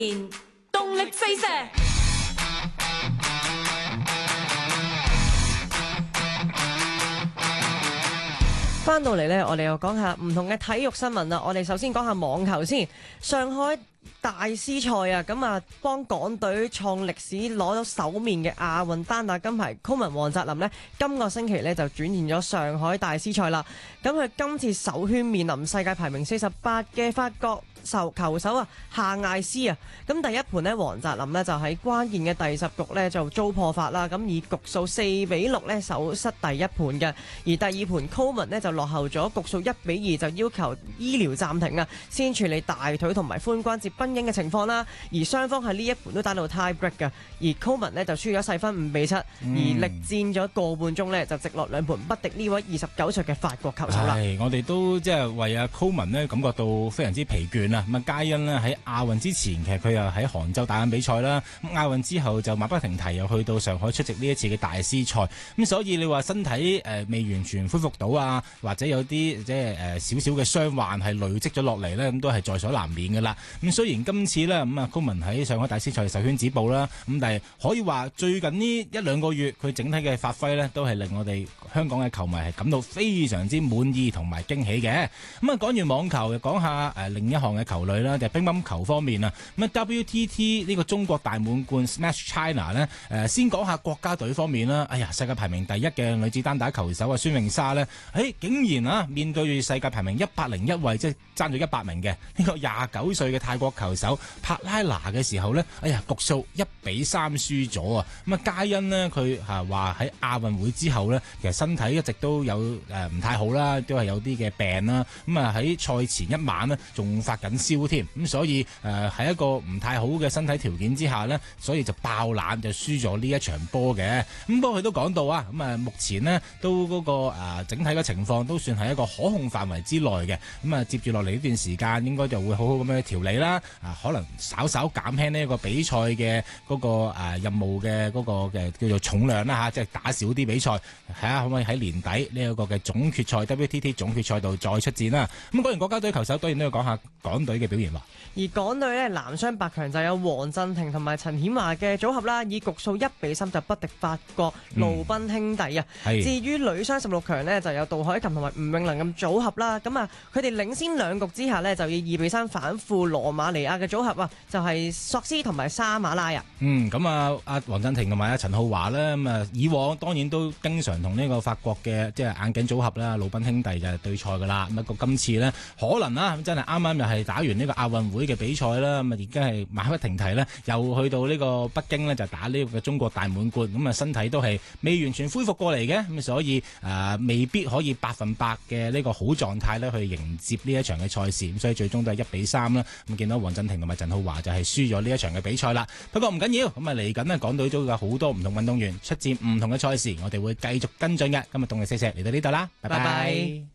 動力四射。翻到嚟呢，我哋又講下唔同嘅體育新聞啦。我哋首先講下網球先。上海大師賽啊，咁啊幫港隊創歷史攞到首面嘅亞運單打金牌，Coleman黃澤林呢，今個星期呢就轉現咗上海大師賽啦。咁佢今次首圈面臨世界排名48嘅法國球手啊夏艾斯啊，咁第一盤呢，黃澤林呢就喺關鍵嘅第10局呢就遭破發啦，咁以局數4-6呢首失第一盤嘅，而第二盤 Coleman 呢就落後咗局數1-2，就要求醫療暫停啊，先處理大腿同埋髖關節崩鷹嘅情況啦，而雙方喺呢一盤都打到 tie break 嘅，而 Coleman 呢就輸咗細分5-7，而力戰咗個半鐘呢，就直落兩盤不敵呢位29歲嘅法國球手啦。 我哋都即係為阿 Coleman 呢感覺到非常之疲倦。咁啊，皆因呢喺亞運之前，其實佢又喺杭州打緊比賽啦。咁亞運之後就馬不停蹄，又去到上海出席呢一次嘅大師賽。咁所以你話身體未完全恢復到啊，或者有啲即係少少嘅傷患係累積咗落嚟呢，咁都係在所難免㗎啦。咁雖然今次呢，咁啊 Coleman 喺上海大師賽首圈止步啦，咁但係可以話最近呢1-2個月佢整體嘅發揮呢，都係令我哋香港嘅球迷係感到非常之滿意同埋驚喜嘅。咁啊講完網球，又講下另一項嘅球類啦，就係乒乓球方面啊。咁啊 WTT 呢個中國大滿貫 Smash China 呢，先講下國家隊方面啦。哎呀，世界排名第一嘅女子單打球手啊孫穎莎呢，竟然啊面對住世界排名101位，即係爭咗100名嘅呢個29歲嘅泰國球手帕拉拿嘅時候呢，哎呀局數1-3輸咗啊。咁啊皆因呢，佢話喺亞運會之後呢，其實身體一直都有唔太好啦，都係有啲嘅病啦。咁啊喺賽前一晚呢，仲發緊燒添，咁所以喺一個唔太好嘅身體條件之下呢，所以就爆冷就輸咗呢一場波嘅。咁不過佢都講到啊，咁啊目前呢，都嗰個整體嘅情況都算係一個可控範圍之內嘅。咁啊接住落嚟呢段時間應該就會好好咁樣調理啦，可能稍稍減輕呢一個比賽嘅嗰個任務嘅嗰個嘅叫做重量啦嚇，即係打少啲比賽，睇下可唔可以喺年底呢一個嘅總決賽 WTT 總決賽度再出戰啦。咁講完國家隊球手，當然都要講下港隊嘅表現喎。 而港隊呢，男雙8強就有黃鎮廷同埋陳顯華嘅組合啦，以局數1-3就不敵法國魯賓兄弟啊。至於女雙16強呢，就有杜凱琹同埋吳詠琳咁組合啦。咁啊，佢哋領先2局之下呢，就以2-3反負羅馬尼亞嘅組合啊，就係索斯同埋沙馬拉啊。 咁啊，阿黃鎮廷同埋阿陳浩華呢，咁啊以往當然都經常同呢個法國嘅即係眼鏡組合啦，魯賓兄弟就係對賽噶啦。咁不過今次呢，可能啊真係啱啱又係打完呢個亞運會嘅比賽啦，咁啊而家係馬不停蹄呢，又去到呢個北京呢，就打呢個中國大滿貫，咁啊身體都係未完全恢復過嚟嘅，咁所以未必可以100%嘅呢個好狀態呢去迎接呢一場嘅賽事，咁所以最終都係1-3啦。咁見到黃鎮廷同埋陳浩華就係輸咗呢一場嘅比賽啦。不過唔緊要，咁啊嚟緊呢，港隊都有好多唔同運動員出戰唔同嘅賽事，我哋會繼續跟進嘅。今日動力四射嚟到呢度啦，拜拜。